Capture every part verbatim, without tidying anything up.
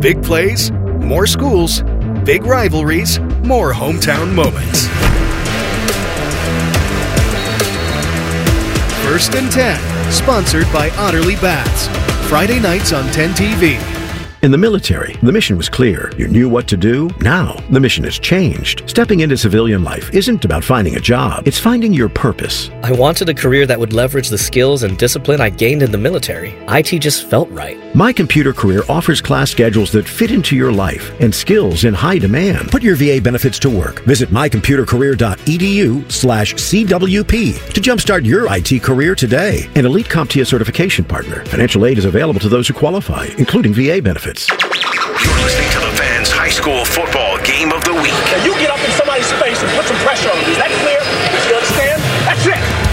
Big plays, more schools, big rivalries, more hometown moments. First and ten, sponsored by Otterly Baths. Friday nights on ten T V. In the military, the mission was clear. You knew what to do. Now, the mission has changed. Stepping into civilian life isn't about finding a job. It's finding your purpose. I wanted a career that would leverage the skills and discipline I gained in the military. I T just felt right. My Computer Career offers class schedules that fit into your life and skills in high demand. Put your V A benefits to work. Visit my computer career dot e d u slash C W P to jumpstart your I T career today. An Elite CompTIA certification partner. Financial aid is available to those who qualify, including V A benefits. You're listening to the Fans High School Football Game of the Week. Now you get up in somebody's face and put some pressure on them. Is that clear? You understand? That's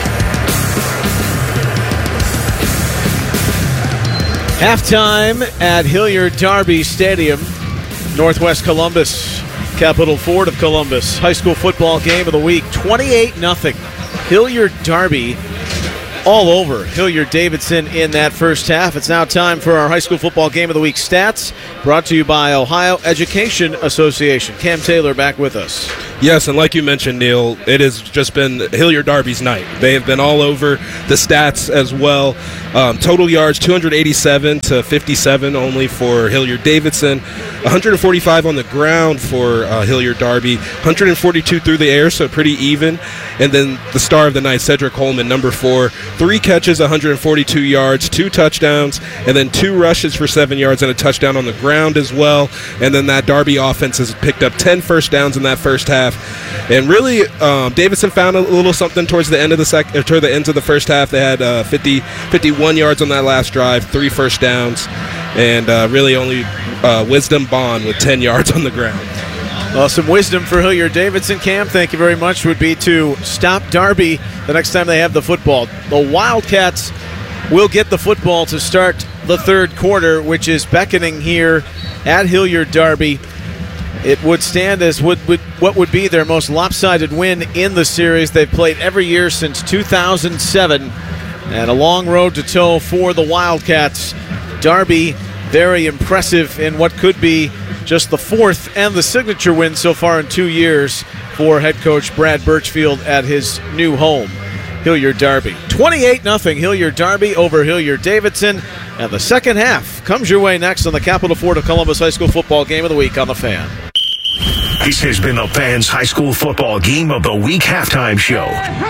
it. Halftime at Hilliard Darby Stadium, Northwest Columbus, Capital Ford of Columbus. High School Football Game of the Week, twenty-eight nothing. Hilliard Darby all over Hilliard Davidson in that first half. It's now time for our High School Football Game of the Week stats, brought to you by Ohio Education Association. Cam Taylor back with us. Yes, and like you mentioned, Neil, it has just been Hilliard Darby's night. They have been all over the stats as well. Um, total yards, two hundred eighty-seven to fifty-seven only for Hilliard Davidson. one hundred forty-five on the ground for uh, Hilliard Darby. one hundred forty-two through the air, so pretty even. And then the star of the night, Cedric Holman, number four. Three catches, one hundred forty-two yards, two touchdowns, and then two rushes for seven yards and a touchdown on the ground as well. And then that Darby offense has picked up ten first downs in that first half. And really, um, Davidson found a little something towards the end of the sec- or toward the end of the first half. They had uh, fifty, fifty-one yards on that last drive, three first downs, and uh, really only uh, Wisdom Bond with ten yards on the ground. Well, some wisdom for Hilliard Davidson, Cam, thank you very much, would be to stop Darby the next time they have the football. The Wildcats will get the football to start the third quarter, which is beckoning here at Hilliard Darby. It would stand as would, would, what would be their most lopsided win in the series. They've played every year since two thousand seven, and a long road to toe for the Wildcats. Darby, very impressive in what could be just the fourth and the signature win so far in two years for head coach Brad Birchfield at his new home, Hilliard Darby. twenty-eight nothing Hilliard Darby over Hilliard Davidson. And the second half comes your way next on the Capital Ford of Columbus High School Football Game of the Week on The Fan. This has been the Fans High School Football Game of the Week halftime show.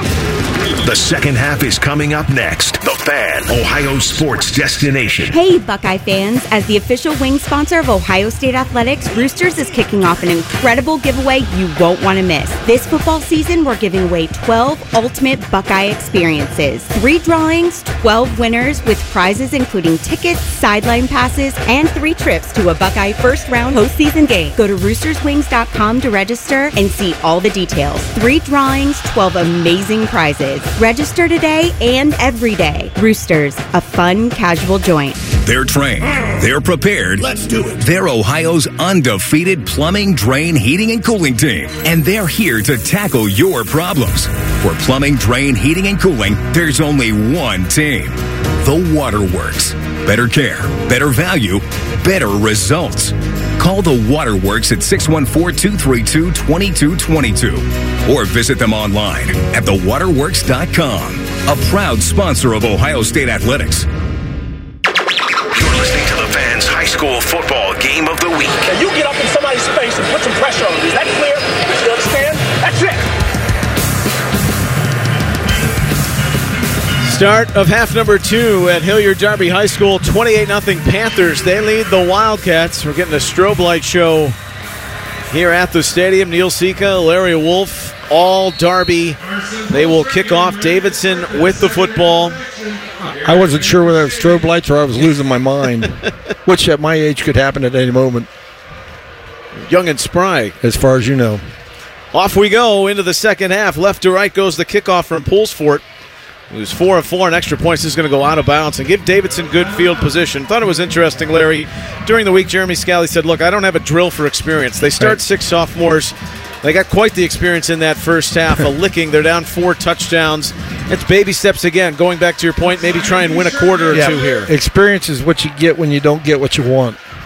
The second half is coming up next. The Fan, Ohio sports destination. Hey, Buckeye fans. As the official wing sponsor of Ohio State Athletics, Roosters is kicking off an incredible giveaway you won't want to miss. This football season, we're giving away twelve ultimate Buckeye experiences. Three drawings, twelve winners with prizes including tickets, sideline passes, and three trips to a Buckeye first-round postseason game. Go to roosters wings dot com to register and see all the details. Three drawings, twelve amazing prizes. Register today and every day. Roosters, a fun, casual joint. They're trained. They're prepared. Let's do it. They're Ohio's undefeated plumbing, drain, heating, and cooling team. And they're here to tackle your problems. For plumbing, drain, heating, and cooling, there's only one team. The Waterworks. Better care, better value, better results. Call the Waterworks at six one four, two three two, two two two two or visit them online at the waterworks dot com. A proud sponsor of Ohio State Athletics. You're listening to the Fans High School Football Game of the Week. Now you get up in somebody's face and put some pressure on them. Is that clear? You understand? That's it. Start of half number two at Hilliard Darby High School, twenty-eight nothing Panthers. They lead the Wildcats. We're getting a strobe light show here at the stadium. Neil Sika, Larry Wolf, all Darby. They will kick off. Davidson with the football. I wasn't sure whether it was strobe lights or I was losing my mind, which at my age could happen at any moment. Young and spry. As far as you know. Off we go into the second half. Left to right goes the kickoff from Poolsfort. It was four of four on extra points. This is going to go out of bounds and give Davidson good field position. Thought it was interesting, Larry. During the week, Jeremy Scally said, look, I don't have a drill for experience. They start six sophomores. They got quite the experience in that first half, a licking. They're down four touchdowns. It's baby steps again. Going back to your point, maybe try and win a quarter or yeah, two here. Experience is what you get when you don't get what you want.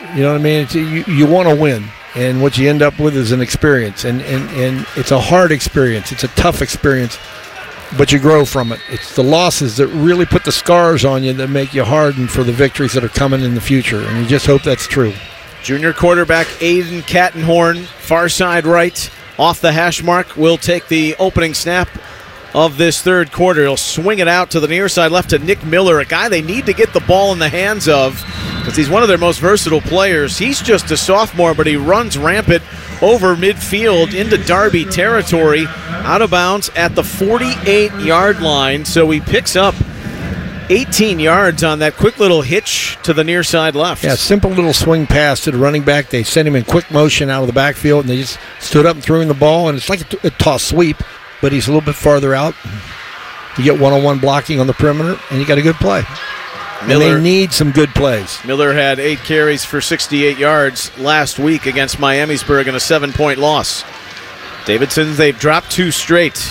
You know what I mean? It's, you you want to win, and what you end up with is an experience, and, and, and it's a hard experience. It's a tough experience, but you grow from it. It's the losses that really put the scars on you that make you harden for the victories that are coming in the future, and you just hope that's true. Junior quarterback Aiden Kattenhorn, far side right, off the hash mark, will take the opening snap of this third quarter. He'll swing it out to the near side left to Nick Miller, a guy they need to get the ball in the hands of because he's one of their most versatile players. He's just a sophomore, but he runs rampant over midfield into Darby territory, out of bounds at the forty-eight-yard line. So he picks up eighteen yards on that quick little hitch to the near side left. Yeah, simple little swing pass to the running back. They sent him in quick motion out of the backfield, and they just stood up and threw him the ball, and it's like a, t- a toss sweep, but he's a little bit farther out. You get one-on-one blocking on the perimeter, and you got a good play. Miller, and they need some good plays. Miller had eight carries for sixty-eight yards last week against Miamisburg in a seven-point loss. Davidson, they've dropped two straight.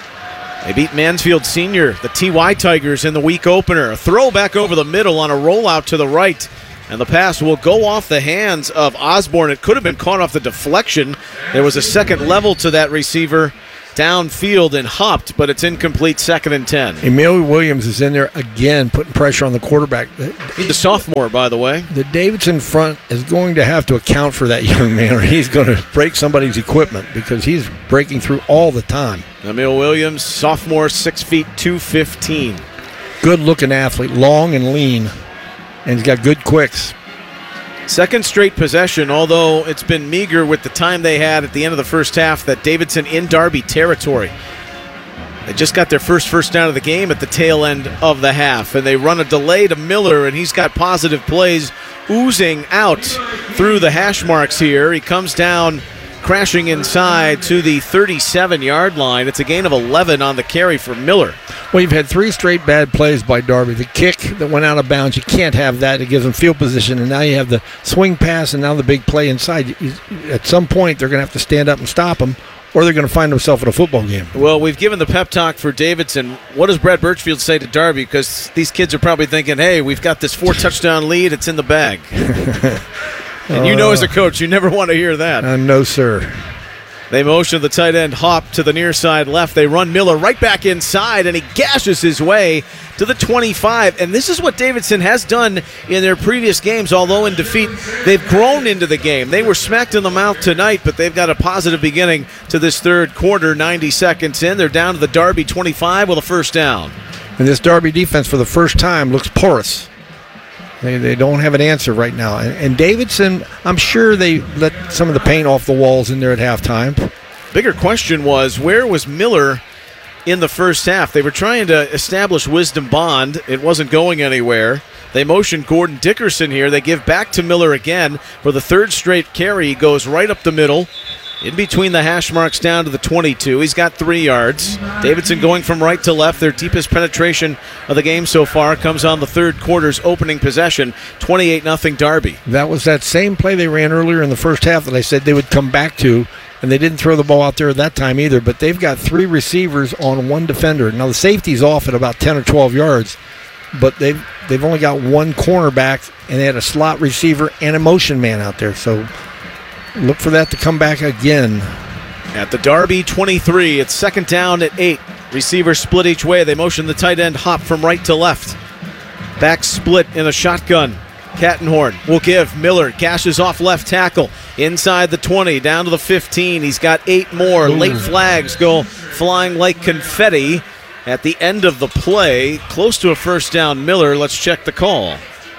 They beat Mansfield Senior, the T Y Tigers, in the week opener. A throw back over the middle on a rollout to the right, and the pass will go off the hands of Osborne. It could have been caught off the deflection. There was a second level to that receiver downfield and hopped, but it's incomplete, second and ten. Emil Williams is in there again, putting pressure on the quarterback. He's a sophomore, by the way. The Davidson front is going to have to account for that young man, or he's going to break somebody's equipment because he's breaking through all the time. Emil Williams, sophomore, six feet, two fifteen. Good-looking athlete, long and lean, and he's got good quicks. Second straight possession, although it's been meager with the time they had at the end of the first half, that Davidson in Darby territory. They just got their first first down of the game at the tail end of the half, and they run a delay to Miller, and he's got positive plays oozing out through the hash marks here. He comes down crashing inside to the thirty-seven-yard line. It's a gain of eleven on the carry for Miller. Well, you've had three straight bad plays by Darby. The kick that went out of bounds, you can't have that. It gives them field position, and now you have the swing pass and now the big play inside. At some point, they're going to have to stand up and stop them, or they're going to find themselves in a football game. Well, we've given the pep talk for Davidson. What does Brad Birchfield say to Darby? Because these kids are probably thinking, hey, we've got this four-touchdown lead. It's in the bag. And you know as a coach, you never want to hear that. Uh, no, sir. They motion the tight end hop to the near side left. They run Miller right back inside, and he gashes his way to the twenty-five. And this is what Davidson has done in their previous games. Although in defeat, they've grown into the game. They were smacked in the mouth tonight, but they've got a positive beginning to this third quarter. ninety seconds in. They're down to the Darby twenty-five with a first down. And this Darby defense for the first time looks porous. They, they don't have an answer right now. And, and Davidson, I'm sure they let some of the paint off the walls in there at halftime. Bigger question was, where was Miller in the first half? They were trying to establish Wisdom Bond. It wasn't going anywhere. They motion Gordon Dickerson here. They give back to Miller again for the third straight carry. He goes right up the middle, in between the hash marks down to the twenty-two. He's got three yards. Davidson going from right to left. Their deepest penetration of the game so far comes on the third quarter's opening possession. twenty-eight nothing Darby. That was that same play they ran earlier in the first half that I said they would come back to, and they didn't throw the ball out there at that time either, but they've got three receivers on one defender. Now the safety's off at about ten or twelve yards, but they've, they've only got one cornerback, and they had a slot receiver and a motion man out there, so look for that to come back again. At the Darby twenty-three, it's second down at eight. Receivers split each way. They motion the tight end hop from right to left. Back split in a shotgun. Kattenhorn will give. Miller gashes off left tackle. Inside the twenty, down to the fifteen. He's got eight more. Ooh. Late flags go flying like confetti at the end of the play. Close to a first down, Miller. Let's check the call.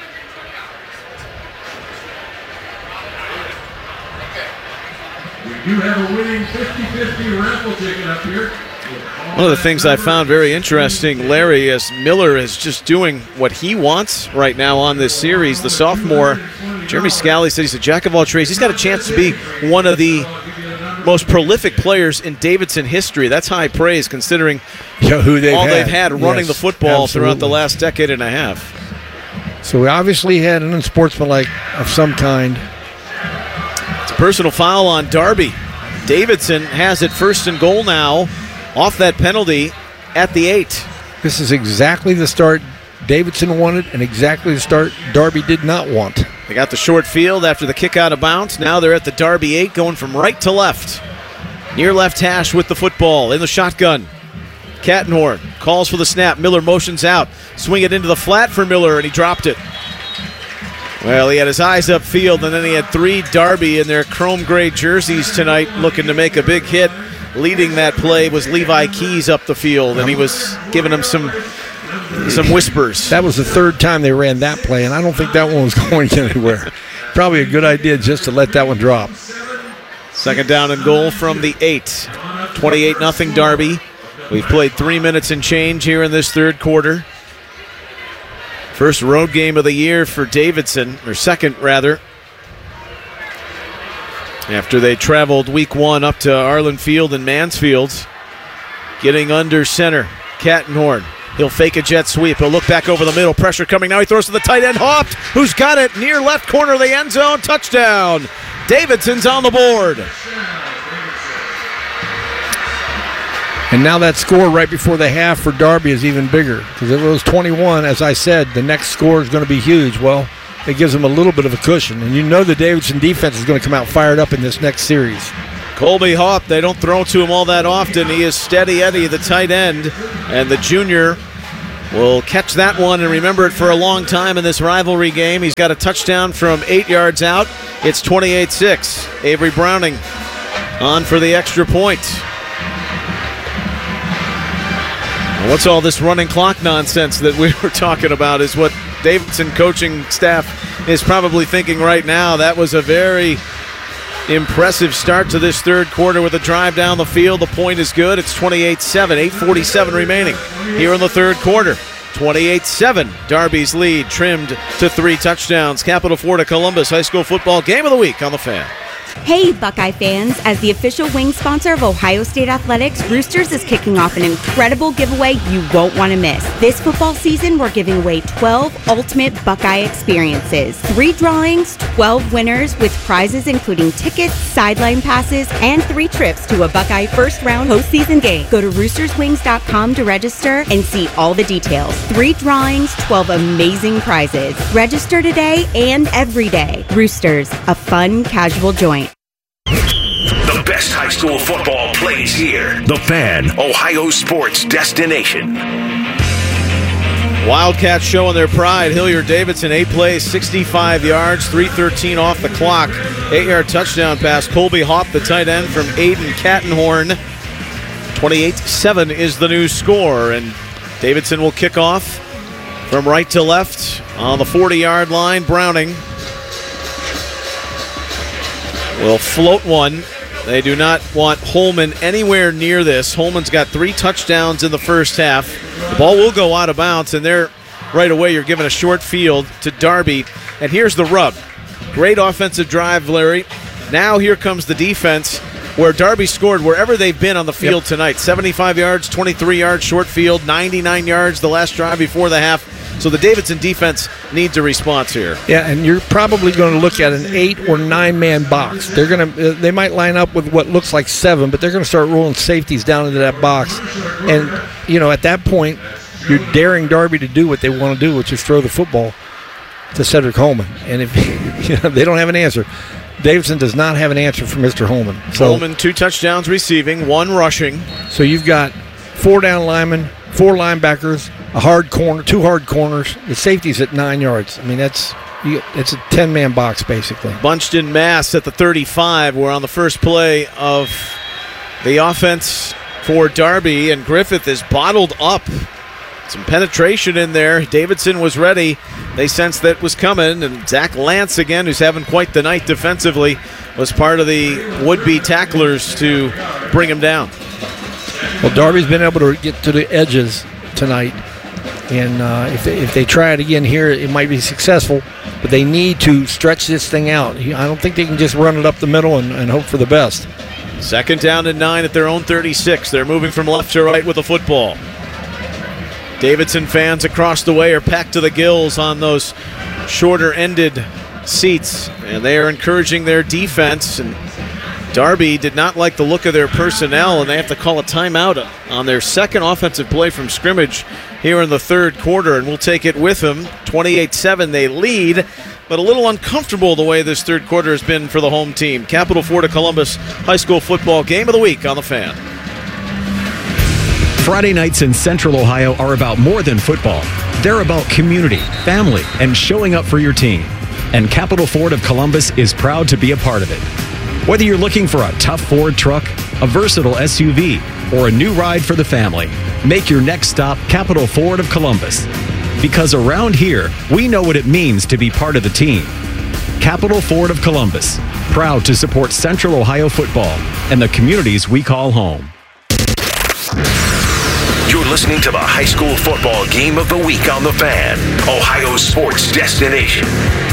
You have a winning fifty-fifty raffle ticket up here. One of the things I found very interesting, Larry, is Miller is just doing what he wants right now on this series. The sophomore, Jeremy Scally, said he's a jack of all trades. He's got a chance to be one of the most prolific players in Davidson history. That's high praise considering yeah, who they've all had. they've had running yes, the football absolutely. throughout the last decade and a half. So we obviously had an unsportsmanlike of some kind. It's a personal foul on Darby. Davidson has it first and goal now off that penalty at the eight. This is exactly the start Davidson wanted and exactly the start Darby did not want. They got the short field after the kick out of bounds. Now they're at the Darby eight, going from right to left. Near left hash with the football in the shotgun. Kattenhorn calls for the snap. Miller motions out. Swing it into the flat for Miller, and he dropped it. Well, he had his eyes upfield, and then he had three Darby in their chrome gray jerseys tonight looking to make a big hit. Leading that play was Levi Keys up the field, and he was giving him some some whispers. That was the third time they ran that play, and I don't think that one was going anywhere. Probably a good idea just to let that one drop. Second down and goal from the eight. twenty-eight nothing Darby. We've played three minutes and change here in this third quarter. First road game of the year for Davidson, or second rather. After they traveled week one up to Arlen Field and Mansfield. Getting under center. Kattenhorn. He'll fake a jet sweep. He'll look back over the middle. Pressure coming now. He throws to the tight end. Hopped. Who's got it? Near left corner of the end zone. Touchdown. Davidson's on the board. And now that score right before the half for Darby is even bigger. Because if it was twenty-one, as I said, the next score is going to be huge. Well, it gives them a little bit of a cushion. And you know the Davidson defense is going to come out fired up in this next series. Colby Hopp, they don't throw to him all that often. He is Steady Eddie, the tight end. And the junior will catch that one and remember it for a long time in this rivalry game. He's got a touchdown from eight yards out. It's twenty-eight six. Avery Browning on for the extra point. What's all this running clock nonsense that we were talking about is what Davidson coaching staff is probably thinking right now. That was a very impressive start to this third quarter with a drive down the field. The point is good. It's twenty-eight seven, eight forty-seven remaining here in the third quarter. twenty-eight seven, Darby's lead trimmed to three touchdowns. Capital Florida Columbus High School Football Game of the Week on the Fan. Hey, Buckeye fans. As the official wing sponsor of Ohio State Athletics, Roosters is kicking off an incredible giveaway you won't want to miss. This football season, we're giving away twelve ultimate Buckeye experiences. Three drawings, twelve winners with prizes including tickets, sideline passes, and three trips to a Buckeye first-round postseason game. Go to roosters wings dot com to register and see all the details. Three drawings, twelve amazing prizes. Register today and every day. Roosters, a fun, casual joint. The best high school football plays here. The Fan, Ohio sports destination. Wildcats showing their pride. Hilliard-Davidson, eight plays, sixty-five yards, three thirteen off the clock. Eight-yard touchdown pass. Colby Hopp, the tight end from Aiden Kattenhorn. twenty-eight seven is the new score, and Davidson will kick off from right to left on the forty-yard line. Browning will float one. They do not want Holman anywhere near this. Holman's got three touchdowns in the first half. The ball will go out of bounds, and there, right away, you're given a short field to Darby. And here's the rub. Great offensive drive, Larry. Now here comes the defense, where Darby scored wherever they've been on the field yep. tonight. seventy-five yards, twenty-three yards, short field, ninety-nine yards the last drive before the half. So the Davidson defense needs a response here. Yeah, and you're probably going to look at an eight or nine man box. They're going to they might line up with what looks like seven, but they're going to start rolling safeties down into that box. And you know, at that point, you're daring Darby to do what they want to do, which is throw the football to Cedric Holman. And if you know, they don't have an answer, Davidson does not have an answer for Mister Holman. So, Holman, two touchdowns receiving, one rushing. So you've got four down linemen, four linebackers, a hard corner, two hard corners. The safety's at nine yards. I mean, that's you, it's a ten-man box, basically. Bunched in mass at the thirty-five. We're on the first play of the offense for Darby, and Griffith is bottled up. Some penetration in there. Davidson was ready. They sensed that was coming, and Zach Lance, again, who's having quite the night defensively, was part of the would-be tacklers to bring him down. Well, Darby's been able to get to the edges tonight, and uh, if, they, if they try it again here, it might be successful, but they need to stretch this thing out. I don't think they can just run it up the middle and, and hope for the best. Second down and nine at their own thirty-six. They're moving from left to right with the football. Davidson fans across the way are packed to the gills on those shorter-ended seats, and they are encouraging their defense. And Darby did not like the look of their personnel, and they have to call a timeout on their second offensive play from scrimmage here in the third quarter, and we'll take it with them. twenty-eight seven, they lead, but a little uncomfortable the way this third quarter has been for the home team. Capital Ford of Columbus High School football game of the week on The Fan. Friday nights in Central Ohio are about more than football. They're about community, family, and showing up for your team. And Capital Ford of Columbus is proud to be a part of it. Whether you're looking for a tough Ford truck, a versatile S U V, or a new ride for the family, make your next stop Capital Ford of Columbus. Because around here, we know what it means to be part of the team. Capital Ford of Columbus, proud to support Central Ohio football and the communities we call home. You're listening to the high school football game of the week on The Fan, Ohio sports destination.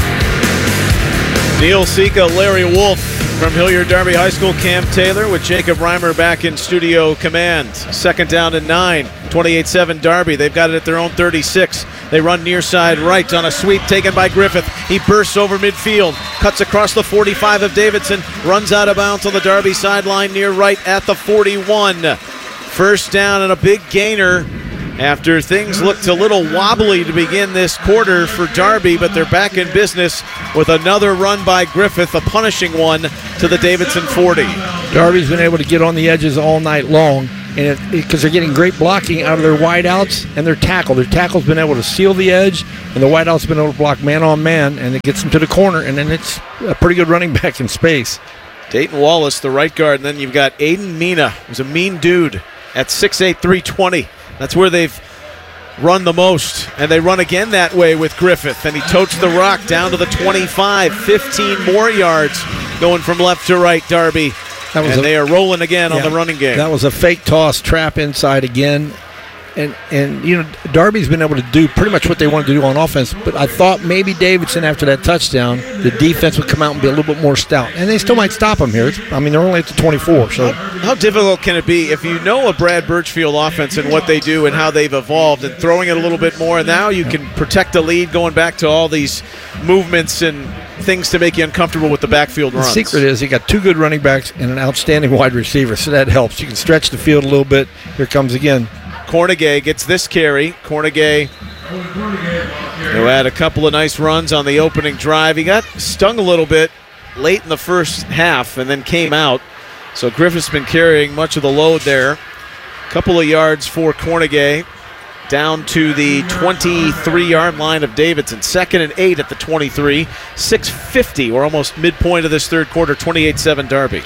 Neil Sika, Larry Wolf from Hilliard Darby High School. Cam Taylor with Jacob Reimer back in studio command. Second down and nine, twenty-eight seven Darby. They've got it at their own thirty-six. They run near side right on a sweep taken by Griffith. He bursts over midfield, cuts across the forty-five of Davidson, runs out of bounds on the Darby sideline near right at the forty-one. First down and a big gainer after things looked a little wobbly to begin this quarter for Darby, but they're back in business with another run by Griffith, a punishing one to the Davidson forty. Darby's been able to get on the edges all night long, and because they're getting great blocking out of their wideouts and their tackle. Their tackle's been able to seal the edge, and the wideout's been able to block man on man, and it gets them to the corner, and then it's a pretty good running back in space. Dayton Wallace, the right guard, and then you've got Aiden Mina, who's a mean dude at six eight, three twenty. That's where they've run the most, and they run again that way with Griffith, and he totes the rock down to the twenty-five, fifteen more yards going from left to right, Darby, that was and a, they are rolling again yeah, on the running game. That was a fake toss, trap inside again, and, and you know, Darby's been able to do pretty much what they wanted to do on offense, but I thought maybe Davidson, after that touchdown, the defense would come out and be a little bit more stout, and they still might stop them here. It's, I mean, they're only at the twenty-four. So how, how difficult can it be if you know a Brad Birchfield offense and what they do and how they've evolved and throwing it a little bit more, and now you can protect the lead going back to all these movements and things to make you uncomfortable with the backfield runs. The secret is you got two good running backs and an outstanding wide receiver, so that helps. You can stretch the field a little bit. Here comes again. Cornegay gets this carry. Cornegay, who had a couple of nice runs on the opening drive. He got stung a little bit late in the first half and then came out. So Griffith's been carrying much of the load there. Couple of yards for Cornegay. Down to the twenty-three-yard line of Davidson. Second and eight at the twenty-three. six fifty. We're almost midpoint of this third quarter. twenty-eight seven Darby.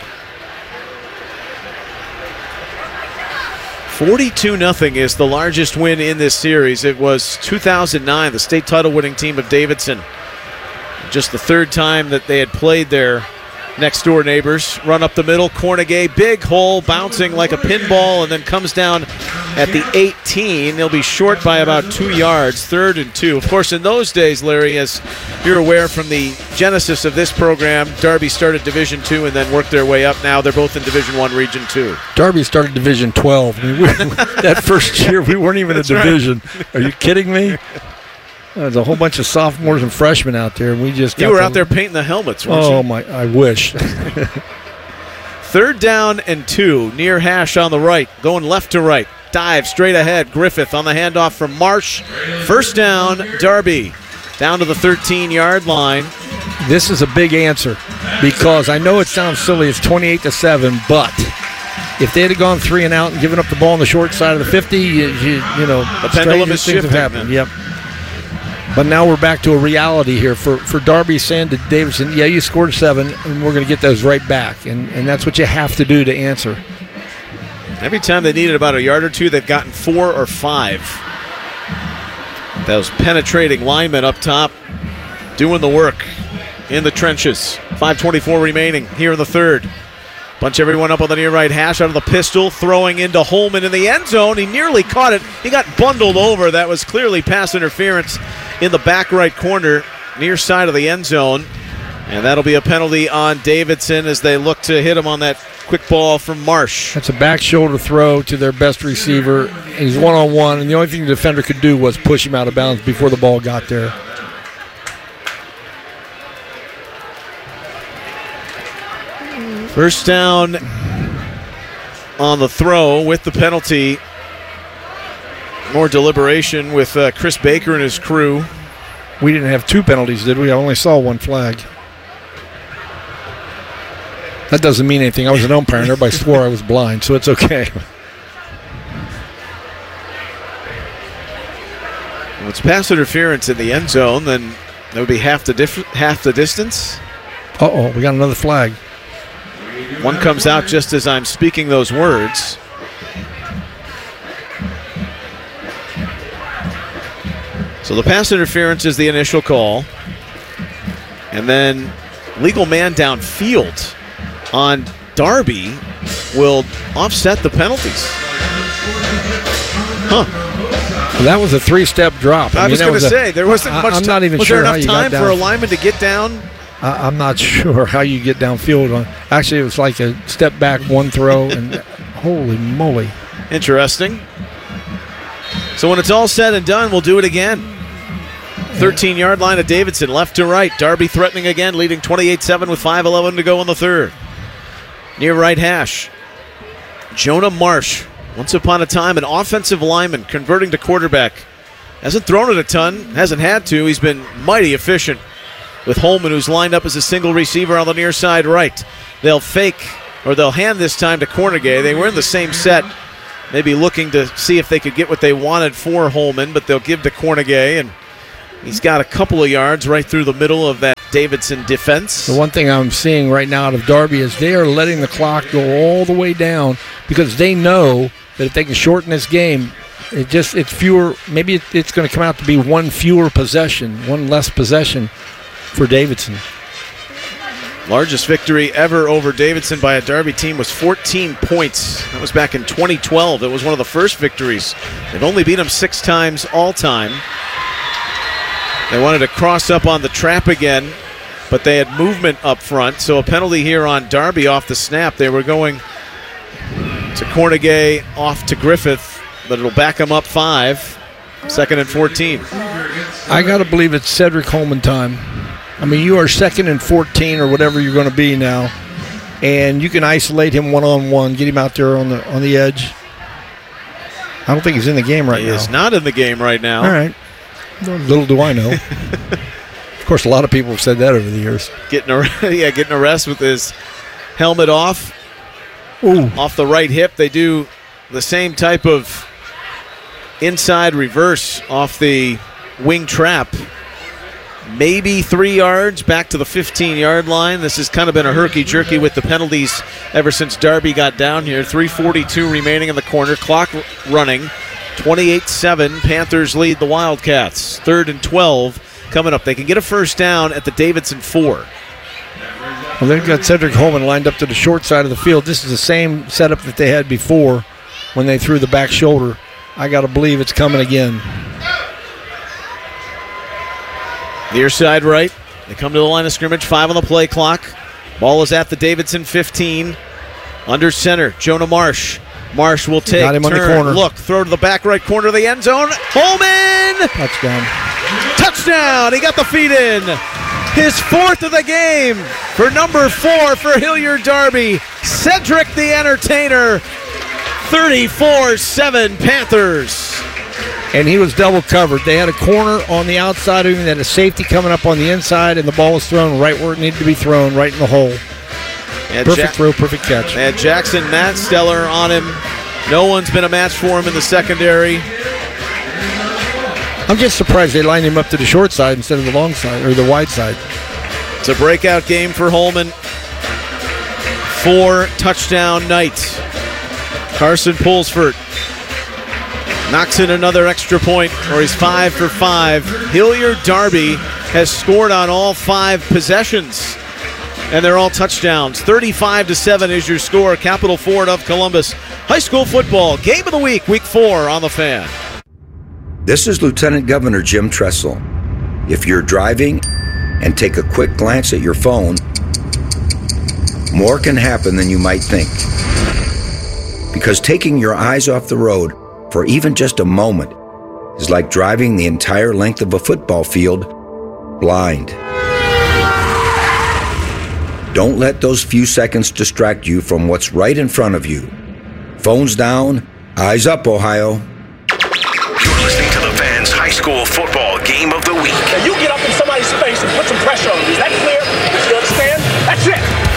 forty-two nothing is the largest win in this series. It was two thousand nine, the state title winning team of Davidson. Just the third time that they had played their next door neighbors. Run up the middle, Cornegay, big hole, bouncing like a pinball, and then comes down at the eighteen. They'll be short by about two yards, third and two. Of course, in those days, Larry, as you're aware from the genesis of this program, Darby started Division two and then worked their way up. Now they're both in Division one, Region two. Darby started Division twelve. I mean, we, that first year, we weren't even a division. Right. Are you kidding me? There's a whole bunch of sophomores and freshmen out there, and we just you got were the, out there painting the helmets, weren't oh you? my! I wish. Third down and two, near hash on the right, going left to right. Dive straight ahead. Griffith on the handoff from Marsh. First down, Darby. Down to the thirteen-yard line. This is a big answer because I know it sounds silly. It's twenty-eight to seven, but if they had gone three and out and given up the ball on the short side of the fifty, you, you, you know, the pendulum is things have shifting. happened. Yep. But now we're back to a reality here. For for Darby saying to Davidson, yeah, you scored seven, and we're going to get those right back. And, and that's what you have to do to answer. Every time they needed about a yard or two, they've gotten four or five. Those penetrating linemen up top doing the work in the trenches. five twenty-four remaining here in the third. Bunch everyone up on the near right hash out of the pistol, throwing into Holman in the end zone. He nearly caught it. He got bundled over. That was clearly pass interference in the back right corner, near side of the end zone. And that'll be a penalty on Davidson as they look to hit him on that quick ball from Marsh. That's a back shoulder throw to their best receiver. He's one-on-one, and the only thing the defender could do was push him out of bounds before the ball got there. First down on the throw with the penalty. More deliberation with uh, Chris Baker and his crew. We didn't have two penalties, did we? I only saw one flag. That doesn't mean anything. I was an umpire, and everybody swore I was blind, so it's okay. Well, it's pass interference in the end zone, then that would be half the diff- half the distance. Uh-oh, we got another flag. One comes out just as I'm speaking those words. So the pass interference is the initial call. And then legal man downfield on Darby will offset the penalties. Huh. Well, that was a three-step drop. I, I mean, was going to say, there wasn't much I'm time. not even was sure there how enough you time got for a down. lineman to get down? I, I'm not sure how you get downfield. On. Actually, it was like a step back, one throw, and holy moly. Interesting. So when it's all said and done, we'll do it again. thirteen-yard line of Davidson, left to right. Darby threatening again, leading twenty-eight seven with five eleven to go in the third. Near right hash, Jonah Marsh. Once upon a time, an offensive lineman converting to quarterback. Hasn't thrown it a ton, hasn't had to. He's been mighty efficient with Holman, who's lined up as a single receiver on the near side right. They'll fake, or they'll hand this time to Cornegay. They were in the same set, maybe looking to see if they could get what they wanted for Holman, but they'll give to Cornegay, and he's got a couple of yards right through the middle of that Davidson defense. The one thing I'm seeing right now out of Darby is they are letting the clock go all the way down because they know that if they can shorten this game, it just it's fewer. Maybe it, it's going to come out to be one fewer possession, one less possession for Davidson. Largest victory ever over Davidson by a Darby team was fourteen points. That was back in twenty twelve. That was one of the first victories. They've only beat them six times all time. They wanted to cross up on the trap again, but they had movement up front, so a penalty here on Darby off the snap. They were going to Cornegay, off to Griffith, but it'll back them up five, second and fourteen. I got to believe it's Cedric Holman time. I mean, you are second and fourteen or whatever you're going to be now, and you can isolate him one-on-one, get him out there on the on the edge. I don't think he's in the game right he now. He is not in the game right now. All right. Little do I know. Of course, a lot of people have said that over the years. Getting a, yeah, getting a rest with his helmet off. Ooh. Off the right hip. They do the same type of inside reverse off the wing trap. Maybe three yards back to the fifteen-yard line. This has kind of been a herky-jerky with the penalties ever since Darby got down here. three forty-two remaining in the corner. Clock running. twenty-eight seven. Panthers lead the Wildcats. Third and twelve coming up. They can get a first down at the Davidson four. Well, they've got Cedric Holman lined up to the short side of the field. This is the same setup that they had before when they threw the back shoulder. I got to believe it's coming again. Near side right. They come to the line of scrimmage. Five on the play clock. Ball is at the Davidson fifteen. Under center, Jonah Marsh. Marsh will take, got him turn, on the corner. Look, throw to the back right corner of the end zone. Holman! Touchdown. Touchdown! He got the feet in. His fourth of the game for number four for Hilliard Darby. Cedric the Entertainer. thirty-four seven Panthers. And he was double covered. They had a corner on the outside of him, they had a safety coming up on the inside, and the ball was thrown right where it needed to be thrown, right in the hole. And perfect ja- throw, perfect catch. They had Jackson Matt Stellar on him. No one's been a match for him in the secondary. I'm just surprised they lined him up to the short side instead of the long side, or the wide side. It's a breakout game for Holman. Four touchdown night. Carson Pulsford knocks in another extra point, or he's five for five. Hilliard Darby has scored on all five possessions, and they're all touchdowns. thirty-five to seven is your score. Capital Ford of Columbus. High school football, game of the week, week four on the Fan. This is Lieutenant Governor Jim Tressel. If you're driving and take a quick glance at your phone, more can happen than you might think. Because taking your eyes off the road for even just a moment is like driving the entire length of a football field blind. Don't let those few seconds distract you from what's right in front of you. Phones down, eyes up, Ohio. You're listening to the Fans High School Football game of the week. Now you get up in somebody's face and put some pressure on them. Is that clear? You understand? That's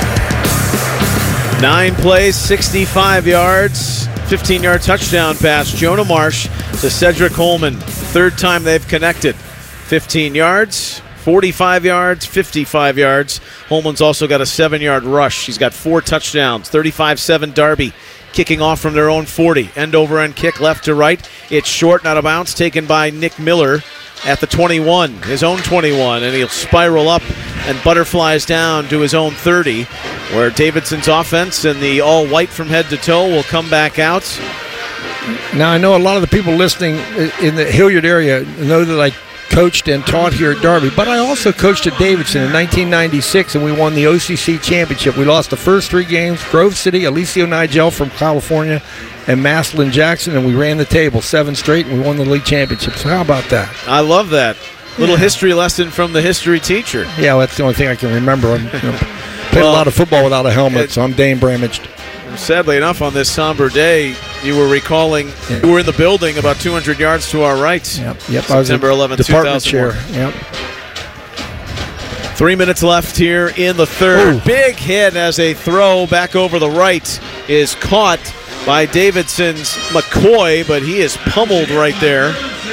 it. Nine plays, sixty-five yards, fifteen-yard touchdown pass. Jonah Marsh to Cedric Holman. Third time they've connected. fifteen yards, forty-five yards, fifty-five yards. Holman's also got a seven-yard rush. He's got four touchdowns. thirty-five seven Darby kicking off from their own forty. End-over-end kick left to right. It's short, not out of bounds, taken by Nick Miller at the twenty-one, his own twenty-one, and he'll spiral up and butterflies down to his own thirty, where Davidson's offense and the all-white from head to toe will come back out. Now, I know a lot of the people listening in the Hilliard area know that I coached and taught here at Darby, but I also coached at Davidson in nineteen ninety-six, and we won the O C C championship. We lost the first three games, Grove City, Alicio Nigel from California, and Maslin Jackson, and we ran the table seven straight, and we won the league championship. So how about that? I love that. Little yeah. history lesson from the history teacher. Yeah, well, that's the only thing I can remember. I'm, you know, played well, a lot of football without a helmet, it, so I'm Dane Bramaged. Sadly enough, on this somber day, you were recalling yeah. you were in the building about two hundred yards to our right. Yep, yep. September eleventh, department chair. Yep. Three minutes left here in the third. Ooh. Big hit as a throw back over the right is caught by Davidson's McCoy, but he is pummeled right there.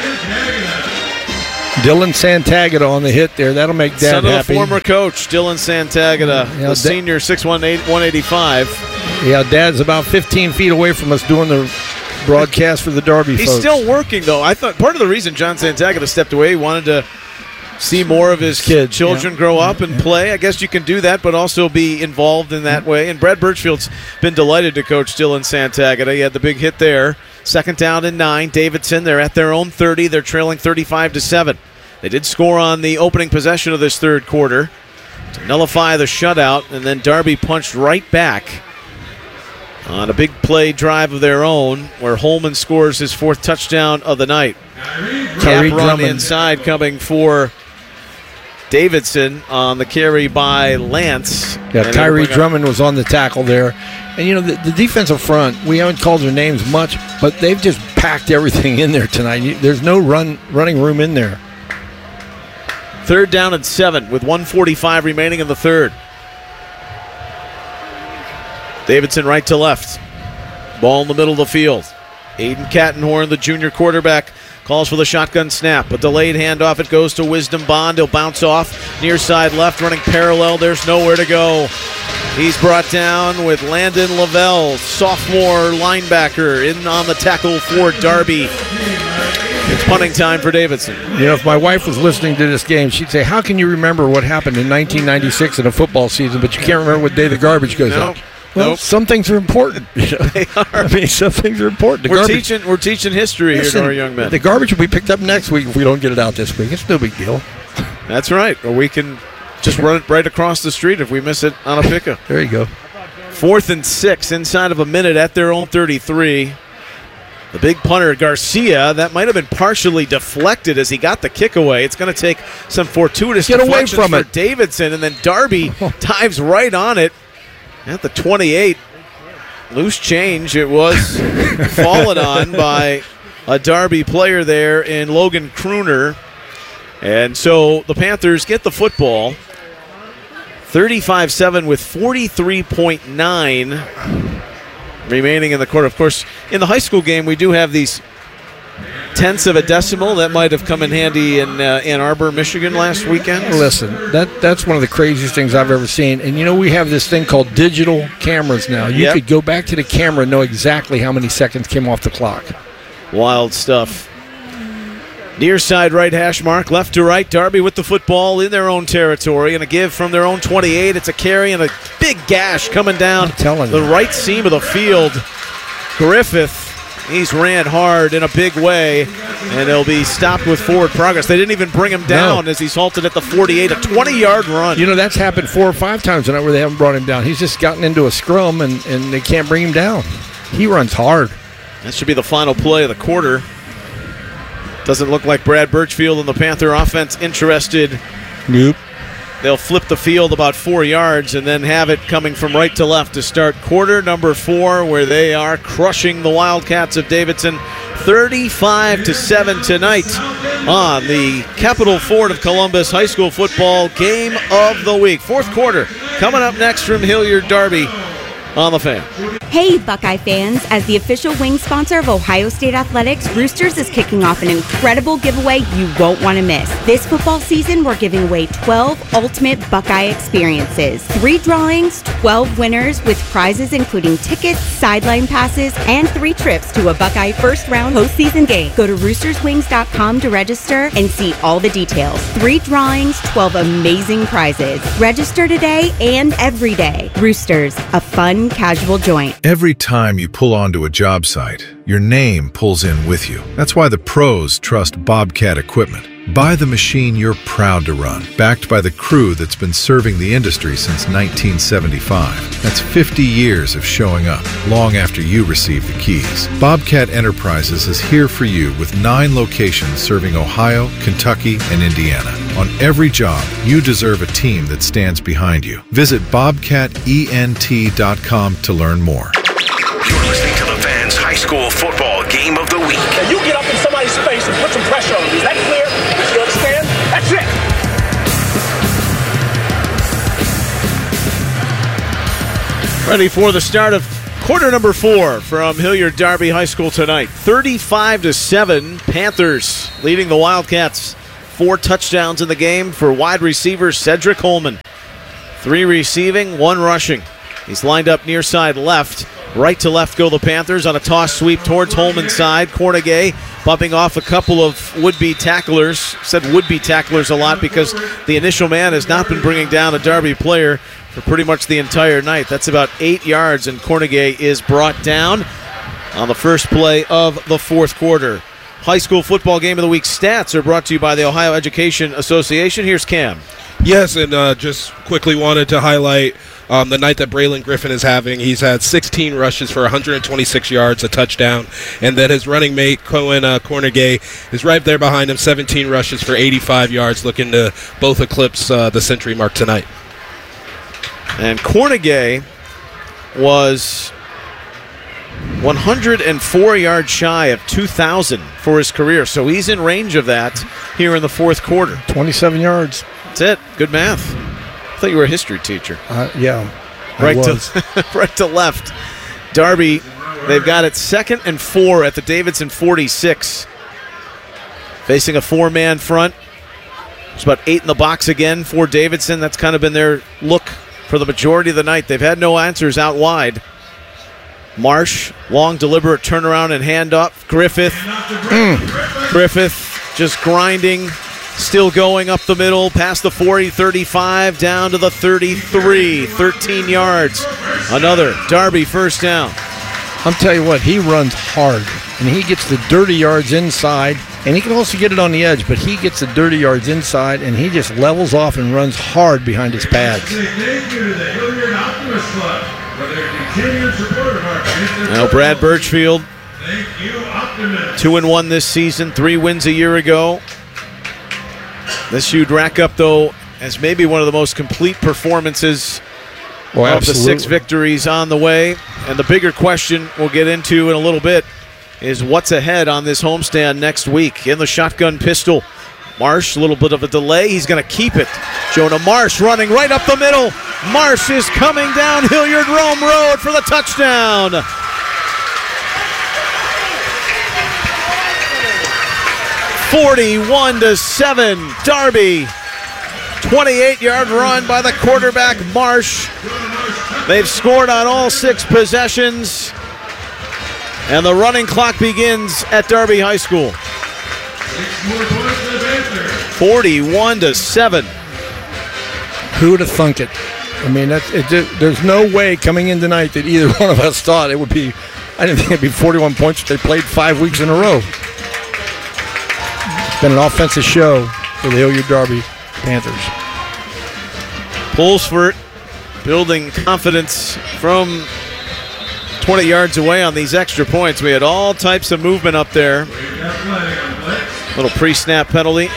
Dylan Santagata on the hit there. That'll make Dad Son of happy. the former coach, Dylan Santagata, yeah, the da- senior, six one eight, one eighty-five. Yeah, Dad's about fifteen feet away from us doing the broadcast for the Darby He's folks. still working, though. I thought part of the reason John Santagata stepped away, he wanted to see more of his kids, children yeah. grow up and yeah. play. I guess you can do that, but also be involved in that way. And Brad Birchfield's been delighted to coach Dylan Santagata. He had the big hit there. Second down and nine. Davidson, they're at their own thirty. They're trailing thirty-five to seven. They did score on the opening possession of this third quarter to nullify the shutout, and then Darby punched right back on a big play drive of their own where Holman scores his fourth touchdown of the night. Cap run inside coming for Davidson on the carry by Lance. Yeah, Tyree Drummond was on the tackle there. And, you know, the, the defensive front, we haven't called their names much, but they've just packed everything in there tonight. There's no run running room in there. Third down and seven with one forty-five remaining in the third. Davidson right to left. Ball in the middle of the field. Aiden Kattenhorn, the junior quarterback, calls for the shotgun snap. A delayed handoff. It goes to Wisdom Bond. He'll bounce off. Near side left, running parallel. There's nowhere to go. He's brought down with Landon Lavelle, sophomore linebacker, in on the tackle for Darby. It's punting time for Davidson. You know, if my wife was listening to this game, she'd say, how can you remember what happened in nineteen ninety-six in a football season, but you can't remember what day the garbage goes nope. out? Well, nope. Some things are important. They are. I mean, some things are important. The we're garbage, teaching we're teaching history listen, here to our young men. The garbage will be picked up next week if we don't get it out this week. It's no big deal. That's right. Or we can just run it right across the street if we miss it on a pickup. There you go. Fourth and six inside of a minute at their own thirty-three. The big punter, Garcia, that might have been partially deflected as he got the kick away. It's going to take some fortuitous Get away deflections from for it. Davidson, and then Darby dives right on it at the twenty-eight. Loose change. It was fallen on by a Darby player there in Logan Crooner. And so the Panthers get the football. thirty-five seven with forty-three point nine remaining in the quarter. Of course, in the high school game, we do have these tenths of a decimal. That might have come in handy in uh, Ann Arbor, Michigan last weekend. Listen, that that's one of the craziest things I've ever seen. And, you know, we have this thing called digital cameras now. You yep. could go back to the camera and know exactly how many seconds came off the clock. Wild stuff. Near side right hash mark, left to right. Darby with the football in their own territory. And a give from their own twenty-eight. It's a carry and a big gash coming down the you. right seam of the field. Griffith, he's ran hard in a big way. And he'll be stopped with forward progress. They didn't even bring him down no. as he's halted at the forty-eight. A twenty-yard run. You know, that's happened four or five times tonight where they haven't brought him down. He's just gotten into a scrum and, and they can't bring him down. He runs hard. That should be the final play of the quarter. Doesn't look like Brad Birchfield and the Panther offense interested. Nope. They'll flip the field about four yards and then have it coming from right to left to start quarter number four, where they are crushing the Wildcats of Davidson thirty-five to seven tonight on the Capital Ford of Columbus High School Football Game of the Week. Fourth quarter coming up next from Hilliard Darby on the Fan. Hey, Buckeye fans, as the official wing sponsor of Ohio State Athletics, Roosters is kicking off an incredible giveaway you won't want to miss. This football season, we're giving away twelve ultimate Buckeye experiences. Three drawings, twelve winners with prizes including tickets, sideline passes, and three trips to a Buckeye first-round postseason game. Go to roosters wings dot com to register and see all the details. Three drawings, twelve amazing prizes. Register today and every day. Roosters, a fun, casual joint. Every time you pull onto a job site, your name pulls in with you. That's why the pros trust Bobcat equipment. Buy the machine you're proud to run, backed by the crew that's been serving the industry since nineteen seventy-five. That's fifty years of showing up, long after you receive the keys. Bobcat Enterprises is here for you with nine locations serving Ohio, Kentucky, and Indiana. On every job, you deserve a team that stands behind you. Visit bobcat ent dot com to learn more. You're listening to the Fans High School Football Game of the Week. Now you get up in somebody's face and put some pressure on them. Is that clear? You understand? That's it. Ready for the start of quarter number four from Hilliard Darby High School tonight. thirty-five to seven, Panthers leading the Wildcats. Four touchdowns in the game for wide receiver Cedric Holman. Three receiving, one rushing. He's lined up near side left. Right to left go the Panthers on a toss sweep towards Holman's side. Cornegay bumping off a couple of would-be tacklers. Said would-be tacklers a lot because the initial man has not been bringing down a Darby player for pretty much the entire night. That's about eight yards, and Cornegay is brought down on the first play of the fourth quarter. High School Football Game of the Week stats are brought to you by the Ohio Education Association. Here's Cam. Yes, and uh, just quickly wanted to highlight um, the night that Braylon Griffin is having. He's had sixteen rushes for one hundred twenty-six yards, a touchdown, and then his running mate, Cohen uh, Cornegay, is right there behind him, seventeen rushes for eighty-five yards, looking to both eclipse uh, the century mark tonight. And Cornegay was one hundred four yards shy of two thousand for his career, so he's in range of that here in the fourth quarter. twenty-seven yards. That's it. Good math. I thought you were a history teacher. Uh, yeah, right to right to left. Darby, they've got it second and four at the Davidson forty-six. Facing a four-man front. It's about eight in the box again for Davidson. That's kind of been their look for the majority of the night. They've had no answers out wide. Marsh, long, deliberate turnaround and handoff. Griffith. Mm. Griffith just grinding. Still going up the middle, past the forty, thirty-five, down to the thirty-three. thirteen yards. Another Darby first down. I'm telling you what, he runs hard, and he gets the dirty yards inside, and he can also get it on the edge, but he gets the dirty yards inside, and he just levels off and runs hard behind his pads. Now Brad Birchfield, two and one this season, three wins a year ago. This you'd rack up, though, as maybe one of the most complete performances well, of absolutely. the six victories on the way. And the bigger question we'll get into in a little bit is what's ahead on this homestand next week. In the shotgun pistol, Marsh, a little bit of a delay. He's going to keep it. Jonah Marsh running right up the middle. Marsh is coming down Hilliard Rome Road for the touchdown. forty-one to seven, Darby. twenty-eight yard run by the quarterback, Marsh. They've scored on all six possessions. And the running clock begins at Darby High School. forty-one to seven. Who would have thunk it? I mean, that's, it, there's no way coming in tonight that either one of us thought it would be, I didn't think it would be forty-one points if they played five weeks in a row. It's been an offensive show for the Hilliard Darby Panthers. Pulsford building confidence from twenty yards away on these extra points. We had all types of movement up there. Little pre-snap penalty.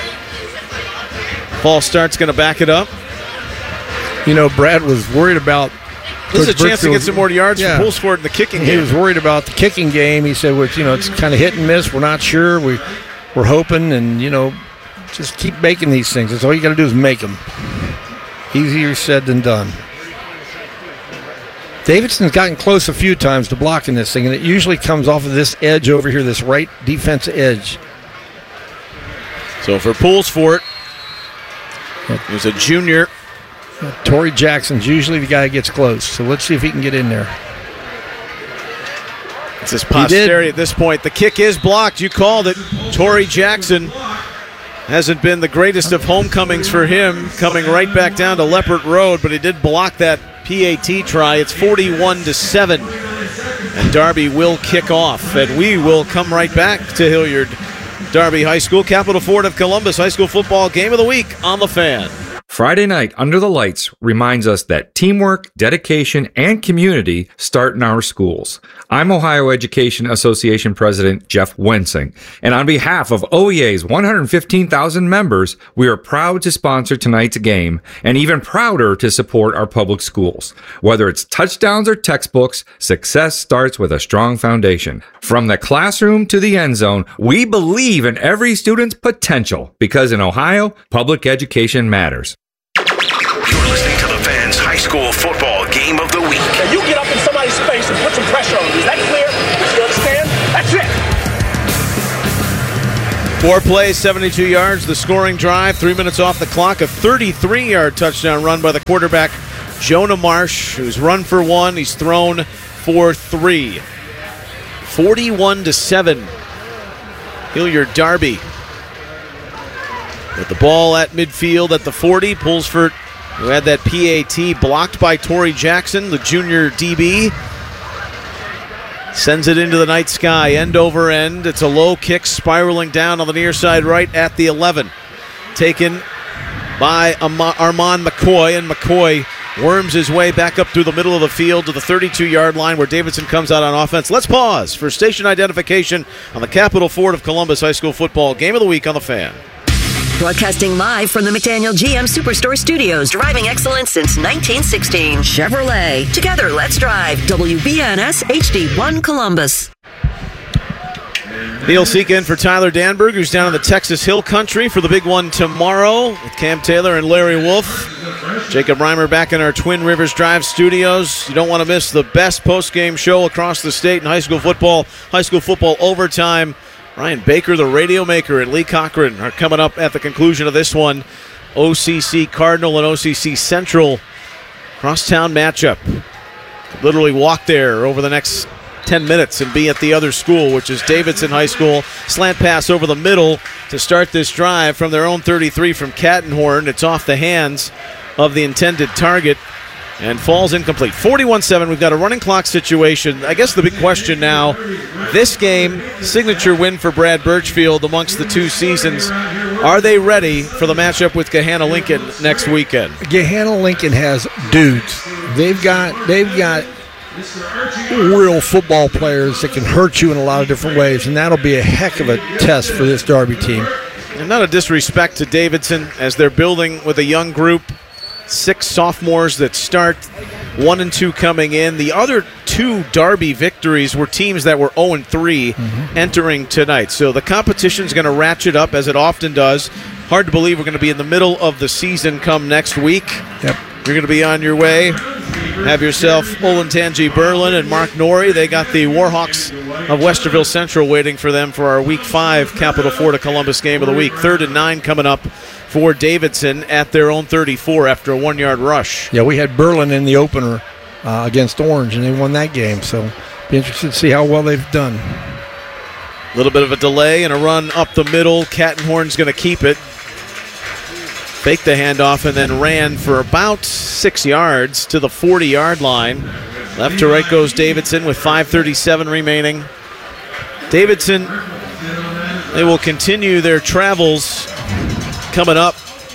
False start's going to back it up. You know, Brad was worried about This is a chance to get some more yards yeah. for Poulsford in the kicking he game. He was worried about the kicking game. He said, well, you know, it's kind of hit and miss. We're not sure. We, we're hoping, and, you know, just keep making these things. That's all you got to do is make them. Easier said than done. Davidson's gotten close a few times to blocking this thing, and it usually comes off of this edge over here, this right defensive edge. So for Poulsford, who's a junior. Torrey Jackson's usually the guy that gets close, so let's see if he can get in there. It's his posterity at this point. The kick is blocked. You called it. Torrey Jackson hasn't been the greatest of homecomings for him, coming right back down to Leopard Road, but he did block that P A T try. It's forty-one to seven, and Darby will kick off, and we will come right back to Hilliard Darby High School. Capital Ford of Columbus High School football game of the week on the Fan. Friday night under the lights reminds us that teamwork, dedication, and community start in our schools. I'm Ohio Education Association President Jeff Wensing, and on behalf of O E A's one hundred fifteen thousand members, we are proud to sponsor tonight's game and even prouder to support our public schools. Whether it's touchdowns or textbooks, success starts with a strong foundation. From the classroom to the end zone, we believe in every student's potential because in Ohio, public education matters. You're listening to the Fans High School football game of the week. Now you get up in somebody's face and put some pressure on them. Is that clear? You understand? That's it. Four plays, seventy-two yards, the scoring drive, three minutes off the clock, a thirty-three-yard touchdown run by the quarterback, Jonah Marsh, who's run for one. He's thrown for three. forty-one to seven. Hilliard Darby with the ball at midfield at the forty. Poulsford, who had that P A T blocked by Torrey Jackson, the junior D B, sends it into the night sky, end over end. It's a low kick spiraling down on the near side right at the eleven. Taken by Armand McCoy, and McCoy worms his way back up through the middle of the field to the thirty-two-yard line where Davidson comes out on offense. Let's pause for station identification on the Capital Ford of Columbus High School football game of the week on the Fan. Broadcasting live from the McDaniel G M Superstore Studios, driving excellence since nineteen sixteen. Chevrolet. Together, let's drive. W B N S H D one Columbus. Neil Sika in for Tyler Danberg, who's down in the Texas Hill Country for the big one tomorrow with Cam Taylor and Larry Wolf. Jacob Reimer back in our Twin Rivers Drive studios. You don't want to miss the best post-game show across the state in high school football, high school football overtime. Ryan Baker, the radio maker, and Lee Cochran are coming up at the conclusion of this one. O C C Cardinal and O C C Central crosstown matchup. Literally walk there over the next ten minutes and be at the other school, which is Davidson High School. Slant pass over the middle to start this drive from their own thirty-three from Cattenhorn. It's off the hands of the intended target and falls incomplete. forty-one seven, we've got a running clock situation. I guess the big question now, this game, signature win for Brad Birchfield amongst the two seasons. Are they ready for the matchup with Gahanna Lincoln next weekend? Gahanna Lincoln has dudes. They've got they've got real football players that can hurt you in a lot of different ways, and that'll be a heck of a test for this Darby team. And not a disrespect to Davidson as they're building with a young group. Six sophomores that start, one and two coming in. The other two Darby victories were teams that were oh and three mm-hmm. entering tonight. So the competition's going to ratchet up as it often does. Hard to believe we're going to be in the middle of the season come next week. Yep. You're going to be on your way. Have yourself Olentangy Berlin and Mark Norrie. They got the Warhawks of Westerville Central waiting for them for our Week five Capital Ford of Columbus game of the week. Third and nine coming up for Davidson at their own thirty-four after a one-yard rush. Yeah, we had Berlin in the opener uh, against Orange, and they won that game. So be interested to see how well they've done. A little bit of a delay and a run up the middle. Cattenhorn's going to keep it. Faked the handoff and then ran for about six yards to the forty-yard line. Left to right goes Davidson with five thirty-seven remaining. Davidson, they will continue their travels coming up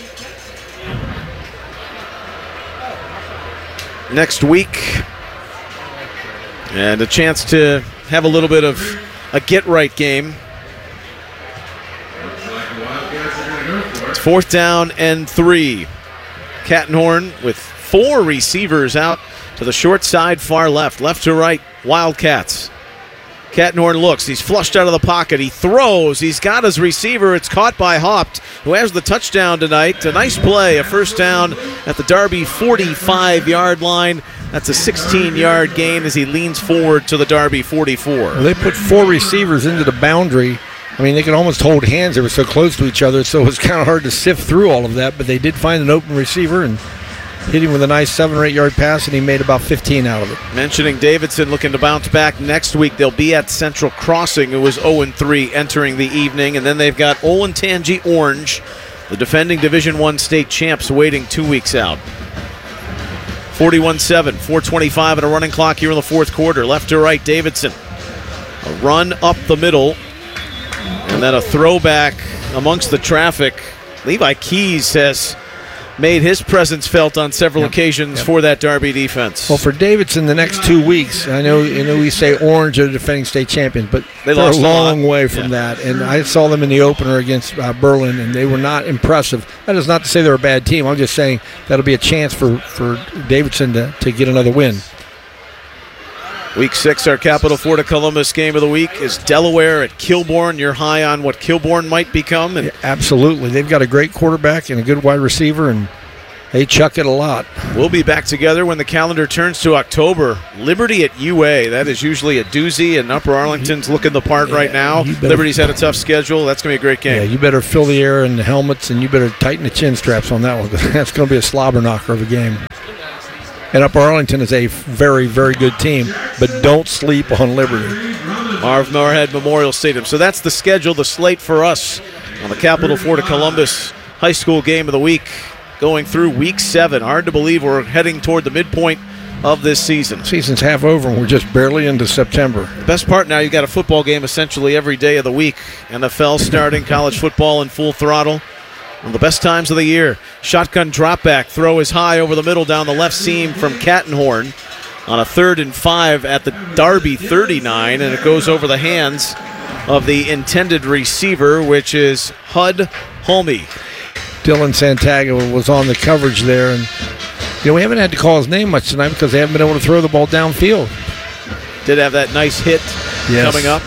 next week. And a chance to have a little bit of a get-right game. It's fourth down and three. Cattenhorn with four receivers out to the short side, far left. Left to right, Wildcats. Cattenhorn looks. He's flushed out of the pocket. He throws. He's got his receiver. It's caught by Haupt, who has the touchdown tonight. A nice play, a first down at the Darby forty-five-yard line. That's a sixteen-yard gain as he leans forward to the Darby forty-four. Well, they put four receivers into the boundary. I mean, they could almost hold hands. They were so close to each other, so it was kind of hard to sift through all of that. But they did find an open receiver and hit him with a nice seven or eight-yard pass, and he made about fifteen out of it. Mentioning Davidson looking to bounce back next week. They'll be at Central Crossing, who was oh and three entering the evening. And then they've got Olentangy Orange, the defending Division I state champs, waiting two weeks out. forty-one seven, four twenty-five and a running clock here in the fourth quarter. Left to right, Davidson. A run up the middle, and then a throwback amongst the traffic. Levi Keys has made his presence felt on several yep. occasions yep. for that Darby defense. Well, for Davidson, the next two weeks, I know, you know we say Orange are the defending state champions, but they they're lost a long a way from yeah. that. And I saw them in the opener against uh, Berlin, and they were not impressive. That is not to say they're a bad team. I'm just saying that'll be a chance for, for Davidson to, to get another win. Week six, our Capital Fort of Columbus game of the week is Delaware at Kilbourne. You're high on what Kilbourne might become. And yeah, absolutely. They've got a great quarterback and a good wide receiver, and they chuck it a lot. We'll be back together when the calendar turns to October. Liberty at U A. That is usually a doozy, and Upper Arlington's looking the part yeah, right now. Better, Liberty's had a tough schedule. That's going to be a great game. Yeah, you better fill the air in the helmets, and you better tighten the chin straps on that one, because that's going to be a slobber knocker of a game. And Upper Arlington is a very, very good team, but don't sleep on Liberty. Marv Moorhead Memorial Stadium. So that's the schedule, the slate for us on the Capital Fort of Columbus High School game of the week, going through week seven. Hard to believe we're heading toward the midpoint of this season. Season's half over, and we're just barely into September. The best part now, you've got a football game essentially every day of the week. N F L starting, college football in full throttle. One of the best times of the year. Shotgun drop back. Throw is high over the middle down the left seam from Cattenhorn on a third and five at the Darby thirty-nine, and it goes over the hands of the intended receiver, which is Hud Holme. Dylan Santaga was on the coverage there, and you know we haven't had to call his name much tonight because they haven't been able to throw the ball downfield. Did have that nice hit yes. coming up.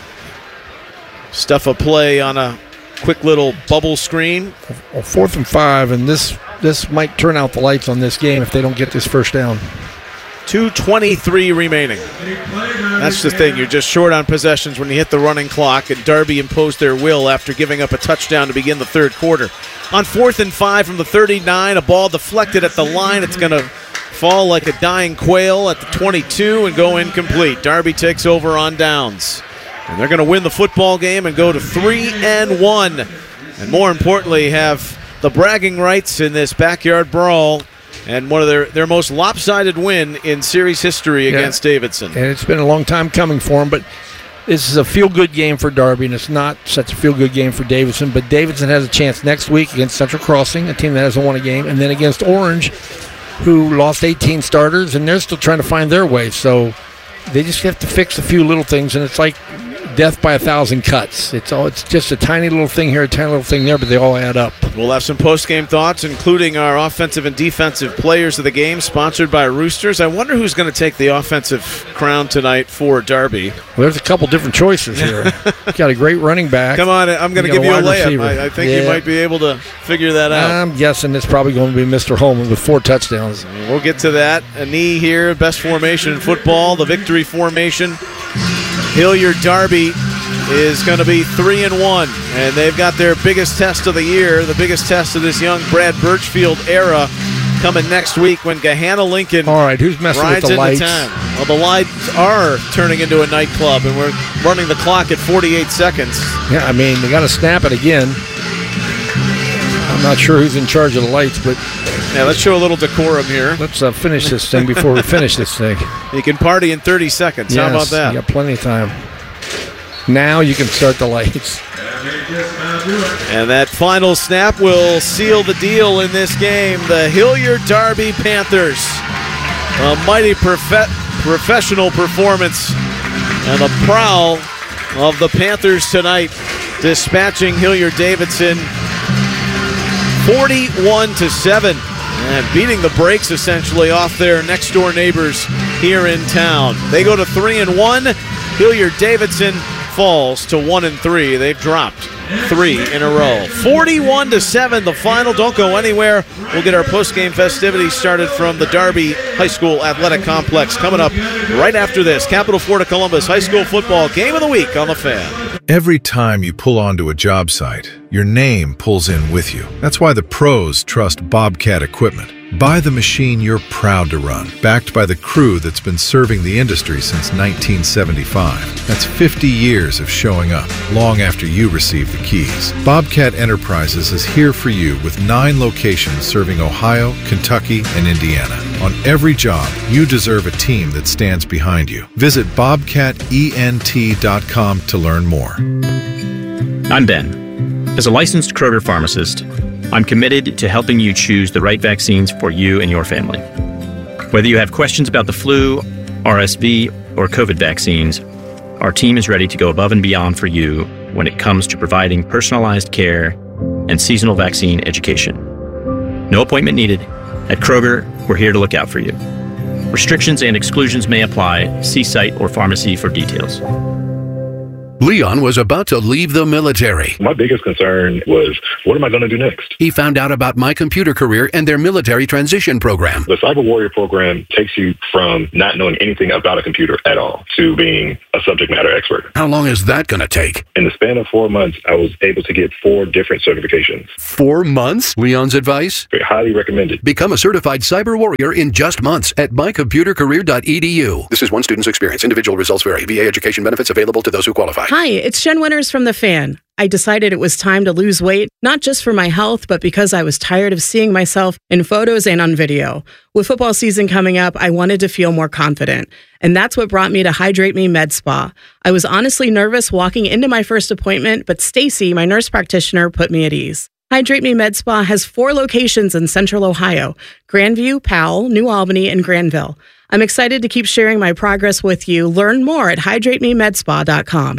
Stuff a play on a quick little bubble screen. Well, fourth and five, and this this might turn out the lights on this game if they don't get this first down. two twenty-three remaining. That's the thing. You're just short on possessions when you hit the running clock, and Darby imposed their will after giving up a touchdown to begin the third quarter. On fourth and five from the thirty-nine, a ball deflected at the line. It's going to fall like a dying quail at the twenty-two and go incomplete. Darby takes over on downs. And they're going to win the football game and go to three and one. And more importantly, have the bragging rights in this backyard brawl and one of their, their most lopsided win in series history yeah. against Davidson. And it's been a long time coming for them, but this is a feel-good game for Darby, and it's not such a feel-good game for Davidson. But Davidson has a chance next week against Central Crossing, a team that hasn't won a game, and then against Orange, who lost eighteen starters, and they're still trying to find their way. So they just have to fix a few little things, and it's like death by a thousand cuts. It's all. It's just a tiny little thing here, a tiny little thing there, but they all add up. We'll have some post-game thoughts, including our offensive and defensive players of the game, sponsored by Roosters. I wonder who's going to take the offensive crown tonight for Darby. Well, there's a couple different choices here. Got a great running back. Come on, I'm going to give you a layup. I, I think yeah. you might be able to figure that out. I'm guessing it's probably going to be Mister Holman with four touchdowns. We'll get to that. A knee here, best formation in football, the victory formation. Hilliard Darby is going to be three and one, and they've got their biggest test of the year, the biggest test of this young Brad Birchfield era, coming next week when Gahanna Lincoln All right, who's messing rides with the lights? into town. Well, the lights are turning into a nightclub, and we're running the clock at forty-eight seconds. Yeah, I mean, they got to snap it again. I'm not sure who's in charge of the lights, but yeah, let's show a little decorum here. Let's uh, finish this thing before we finish this thing. You can party in thirty seconds. Yes, how about that? You got plenty of time. Now you can start the lights. And that final snap will seal the deal in this game. The Hilliard Darby Panthers. A mighty profe- professional performance and the prowl of the Panthers tonight, dispatching Hilliard Davidson forty-one to seven. And beating the brakes essentially off their next-door neighbors here in town. They go to three and one. Hilliard-Davidson falls to one and three. They've dropped three in a row. forty-one to seven, the final. Don't go anywhere. We'll get our post-game festivities started from the Darby High School Athletic Complex coming up right after this. Capital Ford of Columbus High School football game of the week on the Fan. Every time you pull onto a job site, your name pulls in with you. That's why the pros trust Bobcat equipment. Buy the machine you're proud to run, backed by the crew that's been serving the industry since nineteen seventy-five. That's fifty years of showing up, long after you receive the keys. Bobcat Enterprises is here for you with nine locations serving Ohio, Kentucky, and Indiana. On every job, you deserve a team that stands behind you. Visit bobcat ent dot com to learn more. I'm Ben. As a licensed Kroger pharmacist, I'm committed to helping you choose the right vaccines for you and your family. Whether you have questions about the flu, R S V, or COVID vaccines, our team is ready to go above and beyond for you when it comes to providing personalized care and seasonal vaccine education. No appointment needed. At Kroger, we're here to look out for you. Restrictions and exclusions may apply. See site or pharmacy for details. Leon was about to leave the military. My biggest concern was, what am I going to do next? He found out about My Computer Career and their military transition program. The Cyber Warrior program takes you from not knowing anything about a computer at all to being a subject matter expert. How long is that going to take? In the span of four months, I was able to get four different certifications. Four months? Leon's advice? Highly recommended. Become a certified Cyber Warrior in just months at my computer career dot e d u. This is one student's experience. Individual results vary. V A education benefits available to those who qualify. Hi, it's Jen Winters from The Fan. I decided it was time to lose weight, not just for my health, but because I was tired of seeing myself in photos and on video. With football season coming up, I wanted to feel more confident. And that's what brought me to Hydrate Me Med Spa. I was honestly nervous walking into my first appointment, but Stacy, my nurse practitioner, put me at ease. Hydrate Me Med Spa has four locations in Central Ohio: Grandview, Powell, New Albany, and Granville. I'm excited to keep sharing my progress with you. Learn more at hydrate me med spa dot com.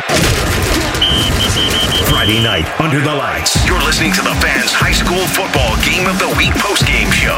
Friday night, under the lights, you're listening to the Fans High School Football Game of the Week postgame show.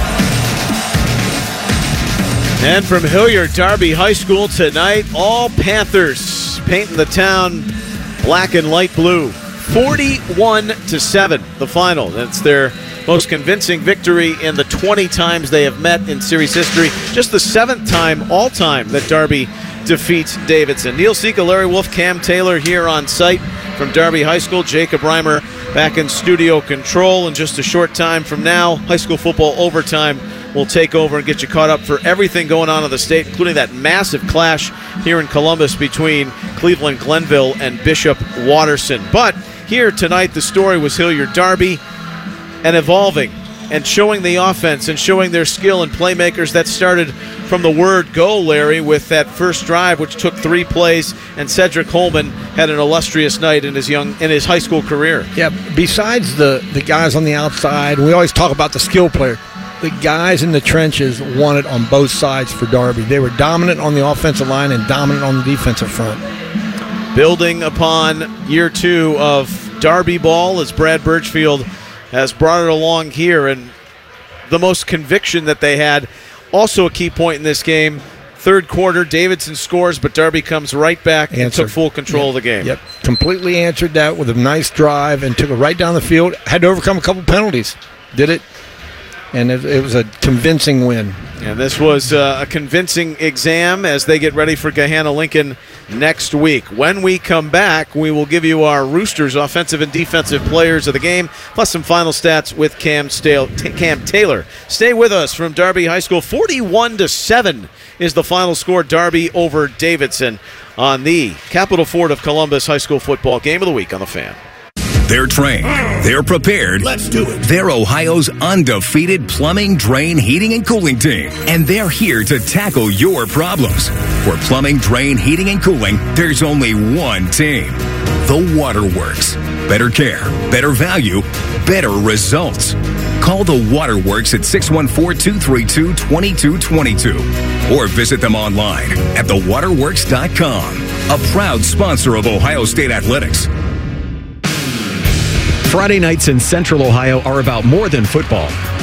And from Hilliard Darby High School tonight, all Panthers painting the town black and light blue. forty-one to seven, the final. That's their most convincing victory in the twenty times they have met in series history. Just the seventh time all-time that Darby defeats Davidson. Neil Sika, Larry Wolf, Cam Taylor here on site from Darby High School. Jacob Reimer back in studio control. In just a short time from now, high school football overtime will take over and get you caught up for everything going on in the state, including that massive clash here in Columbus between Cleveland Glenville and Bishop Watterson. But here tonight, the story was Hilliard Darby and evolving and showing the offense and showing their skill and playmakers. That started from the word go, Larry, with that first drive, which took three plays, and Cedric Holman had an illustrious night in his young in his high school career. Yeah, besides the, the guys on the outside, we always talk about the skill player. The guys in the trenches won it on both sides for Darby. They were dominant on the offensive line and dominant on the defensive front. Building upon year two of Darby ball, as Brad Birchfield has brought it along here, and the most conviction that they had. Also a key point in this game, third quarter, Davidson scores, but Darby comes right back and Answered. took full control yep. of the game. Yep, completely answered that with a nice drive and took it right down the field. Had to overcome a couple penalties. Did it. And it, it was a convincing win. And this was uh, a convincing exam as they get ready for Gahanna Lincoln next week. When we come back, we will give you our Roosters offensive and defensive players of the game, plus some final stats with Cam, Stale, T- Cam Taylor. Stay with us from Darby High School. forty-one to seven is the final score. Darby over Davidson on the Capital Ford of Columbus High School football game of the week on the Fan. They're trained. They're prepared. Let's do it. They're Ohio's undefeated plumbing, drain, heating, and cooling team. And they're here to tackle your problems. For plumbing, drain, heating, and cooling, there's only one team. The Waterworks. Better care, better value, better results. Call the Waterworks at six one four, two three two, two two two two or visit them online at the waterworks dot com. A proud sponsor of Ohio State Athletics. Friday nights in Central Ohio are about more than football.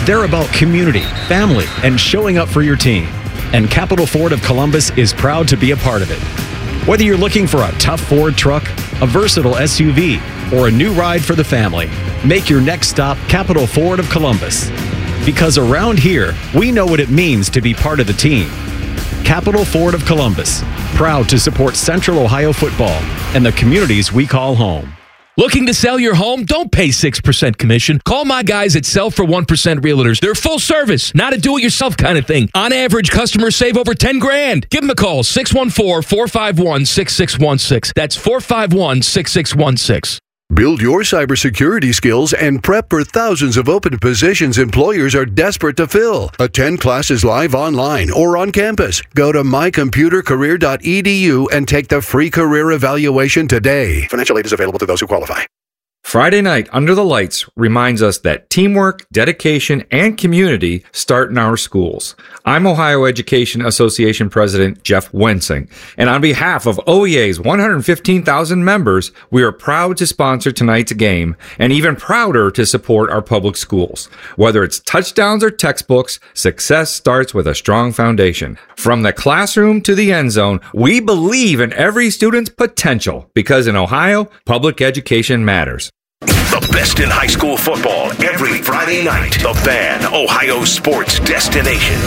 They're about community, family, and showing up for your team. And Capital Ford of Columbus is proud to be a part of it. Whether you're looking for a tough Ford truck, a versatile S U V, or a new ride for the family, make your next stop Capital Ford of Columbus. Because around here, we know what it means to be part of the team. Capital Ford of Columbus, proud to support Central Ohio football and the communities we call home. Looking to sell your home? Don't pay six percent commission. Call my guys at Sell for one percent Realtors. They're full service, not a do-it-yourself kind of thing. On average, customers save over ten grand. Give them a call, six one four, four five one, six six one six. That's four five one, six six one six. Build your cybersecurity skills and prep for thousands of open positions employers are desperate to fill. Attend classes live online or on campus. Go to my computer career dot e d u and take the free career evaluation today. Financial aid is available to those who qualify. Friday night Under the Lights reminds us that teamwork, dedication, and community start in our schools. I'm Ohio Education Association President Jeff Wensing, and on behalf of O E A's one hundred fifteen thousand members, we are proud to sponsor tonight's game and even prouder to support our public schools. Whether it's touchdowns or textbooks, success starts with a strong foundation. From the classroom to the end zone, we believe in every student's potential because in Ohio, public education matters. The best in high school football every Friday night. The Fan, Ohio sports destination.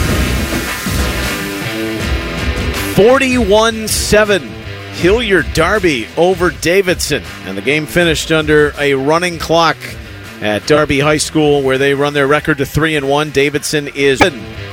forty-one seven. Hilliard Darby over Davidson. And the game finished under a running clock at Darby High School, where they run their record to three and one. Davidson is